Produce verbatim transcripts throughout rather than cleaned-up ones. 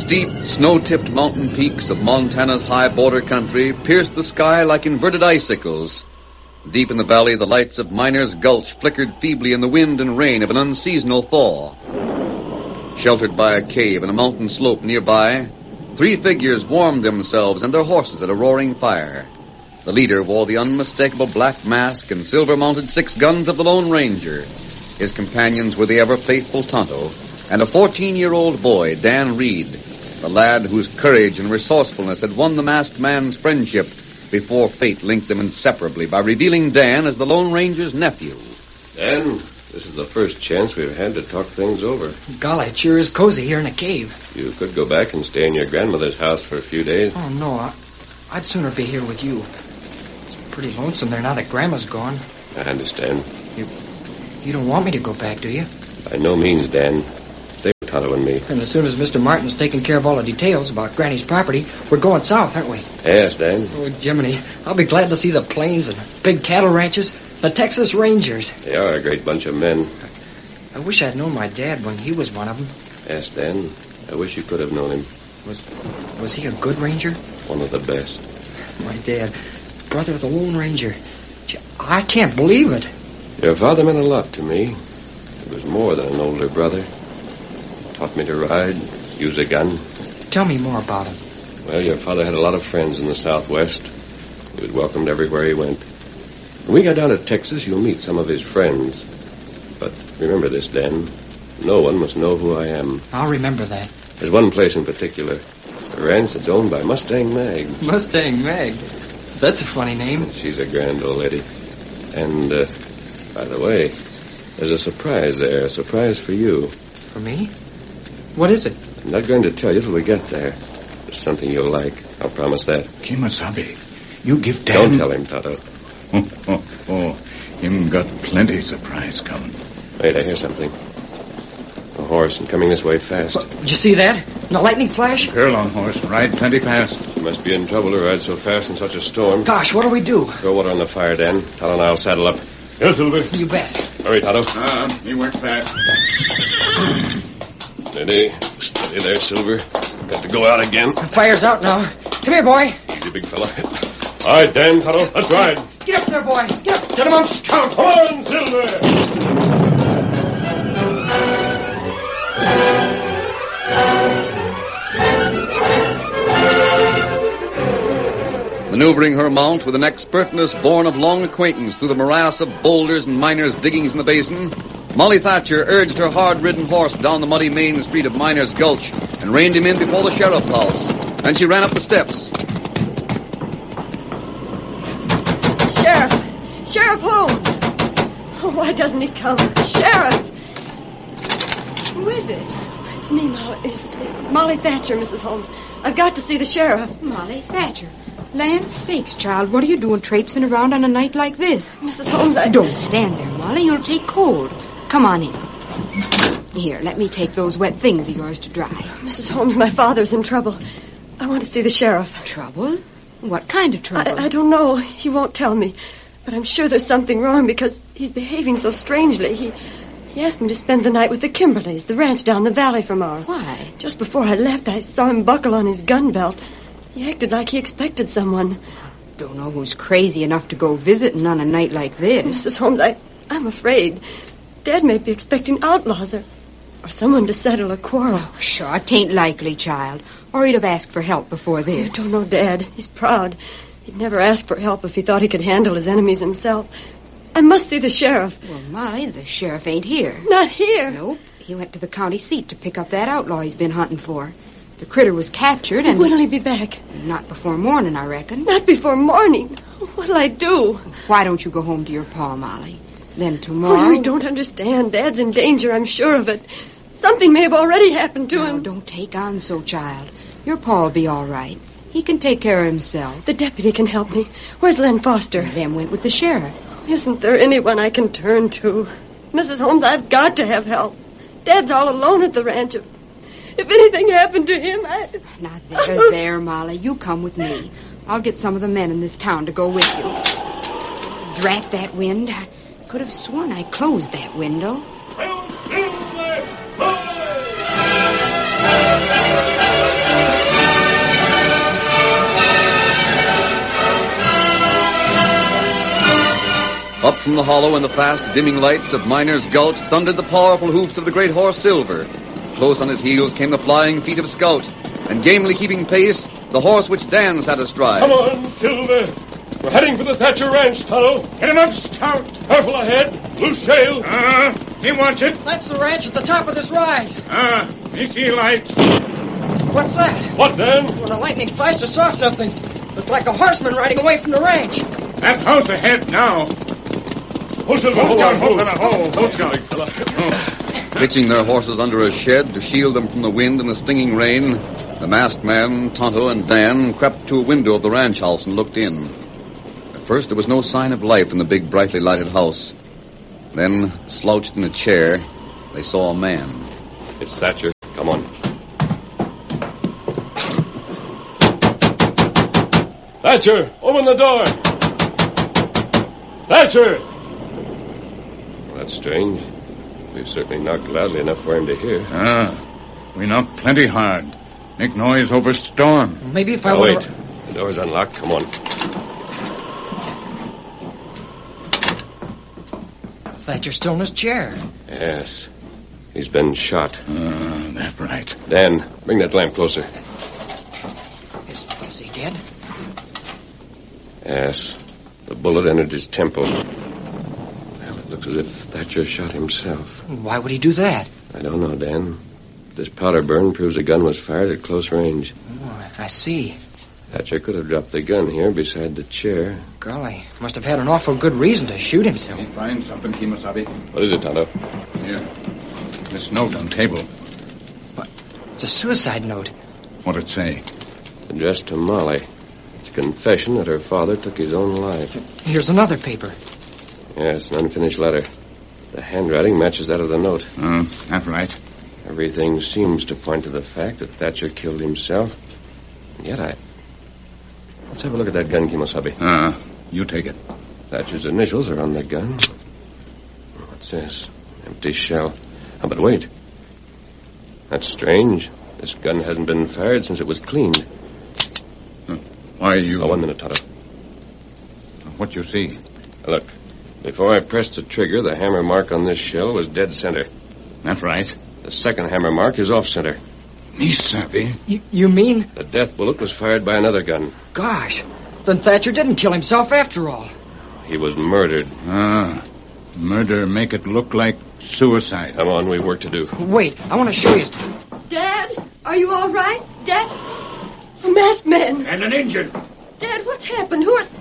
steep, snow-tipped mountain peaks of Montana's high border country pierced the sky like inverted icicles. Deep in the valley, the lights of Miner's Gulch flickered feebly in the wind and rain of an unseasonal thaw. Sheltered by a cave and a mountain slope nearby, three figures warmed themselves and their horses at a roaring fire. The leader wore the unmistakable black mask and silver-mounted six guns of the Lone Ranger. His companions were the ever-faithful Tonto and a fourteen-year-old boy, Dan Reed, the lad whose courage and resourcefulness had won the masked man's friendship before fate linked them inseparably by revealing Dan as the Lone Ranger's nephew. Dan, this is the first chance we've had to talk things over. Golly, it sure is cozy here in a cave. You could go back and stay in your grandmother's house for a few days. Oh, no, I, I'd sooner be here with you. It's pretty lonesome there now that Grandma's gone. I understand. You, you don't want me to go back, do you? By no means, Dan. Stay with Tonto and me. And as soon as Mister Martin's taken care of all the details about Granny's property, we're going south, aren't we? Yes, Dan. Oh, Jiminy, I'll be glad to see the plains and big cattle ranches, the Texas Rangers. They are a great bunch of men. I wish I'd known my dad when he was one of them. Yes, Dan. I wish you could have known him. Was was he a good ranger? One of the best. My dad, brother of the Lone Ranger. Gee, I can't believe it. Your father meant a lot to me. He was more than an older brother. Taught me to ride, use a gun. Tell me more about him. Well, your father had a lot of friends in the Southwest. He was welcomed everywhere he went. When we get down to Texas, you'll meet some of his friends. But remember this, Dan. No one must know who I am. I'll remember that. There's one place in particular. A ranch that's owned by Mustang Mag. Mustang Mag? That's a funny name. She's a grand old lady. And, uh, by the way, there's a surprise there. A surprise for you. For me? What is it? I'm not going to tell you till we get there. It's something you'll like. I'll promise that. Kimasabi, you give Dan... Don't tell him, Tonto. Oh, oh, oh. Him got plenty surprise coming. Wait, I hear something. A horse and coming this way fast. What, did you see that? In a lightning flash? Girl on horse, ride plenty fast. You must be in trouble to ride so fast in such a storm. Gosh, what'll we do? Throw water on the fire, Dan. Tonto and I'll saddle up. Yes, Silver. You bet. Hurry, Tonto. Ah, uh, he works fast. Steady. Steady there, Silver. Got to go out again. The fire's out now. Come here, boy. Easy, big fella. All right, Dan, Tonto. Let's ride. Get up there, boy. Get up. Get him up. Come on, Silver. Maneuvering her mount with an expertness born of long acquaintance through the morass of boulders and miners' diggings in the basin, Molly Thatcher urged her hard-ridden horse down the muddy main street of Miner's Gulch and reined him in before the sheriff's house. Then she ran up the steps. Sheriff! Sheriff Holmes! Oh, why doesn't he come? Sheriff! Who is it? It's me, Molly. It's Molly Thatcher, Missus Holmes. I've got to see the sheriff. Molly Thatcher. Land's sakes, child, what are you doing traipsing around on a night like this? Missus Holmes, I... Don't stand there, Molly. You'll take cold. Come on in. Here, let me take those wet things of yours to dry. Missus Holmes, my father's in trouble. I want to see the sheriff. Trouble? What kind of trouble? I, I don't know. He won't tell me. But I'm sure there's something wrong because he's behaving so strangely. He... He asked me to spend the night with the Kimberleys, the ranch down the valley from ours. Why? Just before I left, I saw him buckle on his gun belt. He acted like he expected someone. Don't know who's crazy enough to go visiting on a night like this. Missus Holmes, I, I'm afraid. Dad may be expecting outlaws or, or someone to settle a quarrel. Oh, sure, it ain't likely, child. Or he'd have asked for help before this. I don't know, Dad. He's proud. He'd never ask for help if he thought he could handle his enemies himself. I must see the sheriff. Well, Molly, the sheriff ain't here. Not here? Nope. He went to the county seat to pick up that outlaw he's been hunting for. The critter was captured and... When'll he be back? Not before morning, I reckon. Not before morning? What'll I do? Why don't you go home to your pa, Molly? Then tomorrow... Oh, you don't understand. Dad's in danger, I'm sure of it. Something may have already happened to no, him. Don't take on so, child. Your pa'll be all right. He can take care of himself. The deputy can help me. Where's Len Foster? Them went with the sheriff. Isn't there anyone I can turn to? Missus Holmes, I've got to have help. Dad's all alone at the ranch. If, if anything happened to him, I... Now, there, there, Molly. You come with me. I'll get some of the men in this town to go with you. Drat that wind. I could have sworn I closed that window. Hey! from the hollow in the fast dimming lights of Miner's Gulch thundered the powerful hoofs of the great horse Silver. Close on his heels came the flying feet of Scout, and gamely keeping pace, the horse which Dan sat astride. Come on, Silver. We're heading for the Thatcher Ranch, Tonto. Get him up, Scout. Careful ahead. Loose trail. Ah, he wants it. That's the ranch at the top of this rise. Ah, he see lights. What's that? What, Dan? When a lightning flashed, I saw something. Looked like a horseman riding away from the ranch. That house ahead now. Oh, Silver, Hold hold on, on, hold hold on, hold, hold, Scout. Oh. Hitching their horses under a shed to shield them from the wind and the stinging rain, the masked man, Tonto, and Dan crept to a window of the ranch house and looked in. At first, there was no sign of life in the big, brightly lighted house. Then, slouched in a chair, they saw a man. It's Thatcher. Come on. Thatcher, open the door. Thatcher! Well, that's strange. We've certainly knocked loudly enough for him to hear. Ah, we knocked plenty hard. Make noise over storm. Maybe if I Now, were... wait. The door's unlocked. Come on. Thatcher's still in his chair. Yes. He's been shot. Ah, that's right. Dan, bring that lamp closer. Is, is he dead? Yes. The bullet entered his temple. Well, it looks as if Thatcher shot himself. Why would he do that? I don't know, Dan. This powder burn proves the gun was fired at close range. Oh, I see. Thatcher could have dropped the gun here beside the chair. Golly, must have had an awful good reason to shoot himself. Can you find something, Kimosabe? What is it, Tonto? Here. This note on table. It's a suicide note. What'd it say? Addressed to Molly. It's a confession that her father took his own life. Here's another paper. Yes, an unfinished letter. The handwriting matches that of the note. Uh, that's right. Everything seems to point to the fact that Thatcher killed himself. And yet I... Let's have a look at that gun, Kimosabe. Ah, you take it. Thatcher's initials are on the gun. What's this? Empty shell. Oh, but wait. That's strange. This gun hasn't been fired since it was cleaned. Huh. Why you... Oh, one minute, Tonto. What you see? Look. Before I pressed the trigger, the hammer mark on this shell was dead center. That's right. The second hammer mark is off center. Me savvy. You, you mean? The death bullet was fired by another gun. Gosh, then Thatcher didn't kill himself after all. He was murdered. Ah, murder make it look like suicide. Come on, we've work to do. Wait, I want to show you. Dad, are you all right? Dad? A masked man. And an engine. Dad, what's happened? Who are...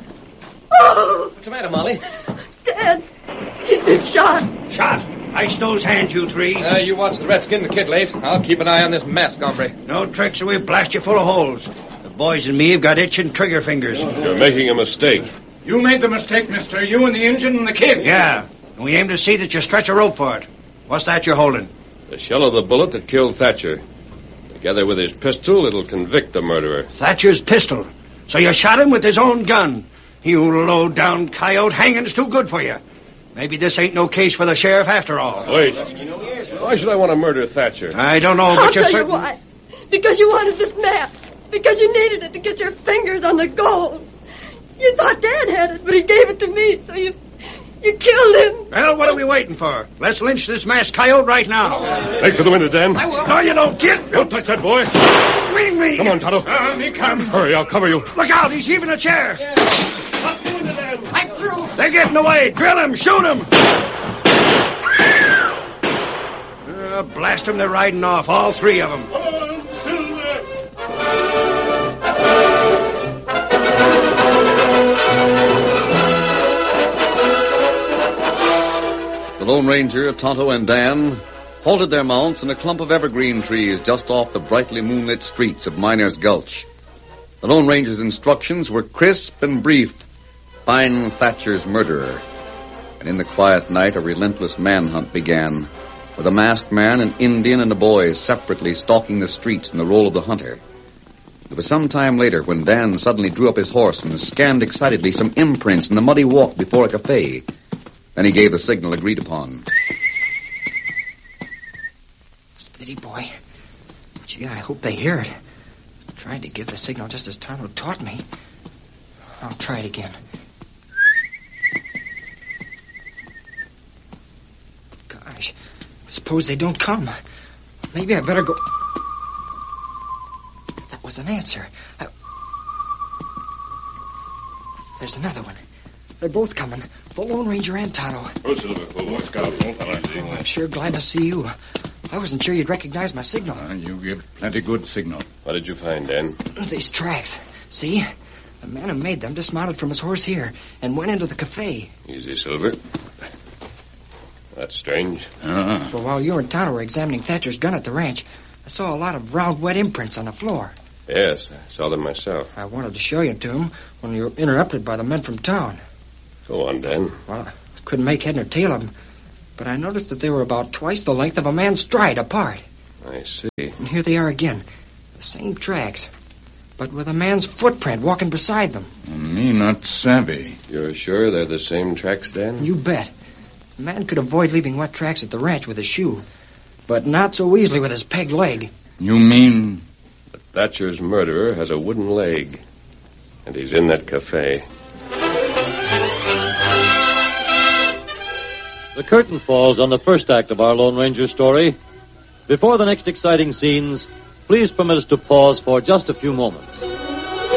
Oh! What's the matter, Molly? Dad, he's been shot. Shot. Ice those hands, you three. Uh, you watch the redskin and the kid, Leif. I'll keep an eye on this mask, hombre. No tricks or we'll blast you full of holes. The boys and me have got itching trigger fingers. You're making a mistake. You made the mistake, mister. You and the engine and the kid. Yeah, and we aim to see that you stretch a rope for it. What's that you're holding? The shell of the bullet that killed Thatcher. Together with his pistol, it'll convict the murderer. Thatcher's pistol. So you shot him with his own gun. You low-down coyote, hanging's too good for you. Maybe this ain't no case for the sheriff after all. Wait. Why should I want to murder Thatcher? I don't know, I'll but you're tell you certain... why. Because you wanted this map. Because you needed it to get your fingers on the gold. You thought Dad had it, but he gave it to me, so you... You killed him. Well, what are we waiting for? Let's lynch this masked coyote right now. Make for the window, Dan. I will. No, you don't, kid. Don't touch that boy. Leave me. Come on, Tonto. Ah, me come. Hurry, I'll cover you. Look out, he's heaving a chair. Up the window, Dan. I'm through. They're getting away. Drill him. Shoot him. Uh, blast them. They're riding off, all three of them. Come on, Silver. The Lone Ranger, Tonto, and Dan halted their mounts in a clump of evergreen trees just off the brightly moonlit streets of Miner's Gulch. The Lone Ranger's instructions were crisp and brief. Find Thatcher's murderer. And in the quiet night, a relentless manhunt began, with a masked man, an Indian, and a boy separately stalking the streets in the role of the hunter. It was some time later when Dan suddenly drew up his horse and scanned excitedly some imprints in the muddy walk before a cafe. Then he gave the signal agreed upon. Steady, boy. Gee, I hope they hear it. I tried to give the signal just as Tonto taught me. I'll try it again. suppose they don't come. Maybe I better go... That was an answer. I... There's another one. They're both coming. The Lone Ranger and Tonto. Oh, Silver, oh, Scout. Oh, I'm sure glad to see you. I wasn't sure you'd recognize my signal. Uh, you give plenty good signal. What did you find, Dan? These tracks. See? The man who made them dismounted from his horse here and went into the cafe. Easy, Silver. That's strange. Uh-huh. Well, while you and Tonto were examining Thatcher's gun at the ranch, I saw a lot of round, wet imprints on the floor. Yes, I saw them myself. I wanted to show you to him when you were interrupted by the men from town. Go on, Dan. Well, I couldn't make head nor tail of them, but I noticed that they were about twice the length of a man's stride apart. I see. And here they are again. The same tracks, but with a man's footprint walking beside them. Me not savvy. You're sure they're the same tracks, Dan? You bet. The man could avoid leaving wet tracks at the ranch with his shoe, but not so easily with his peg leg. You mean... Thatcher's murderer has a wooden leg, and he's in that cafe. The curtain falls on the first act of our Lone Ranger story. Before the next exciting scenes, please permit us to pause for just a few moments.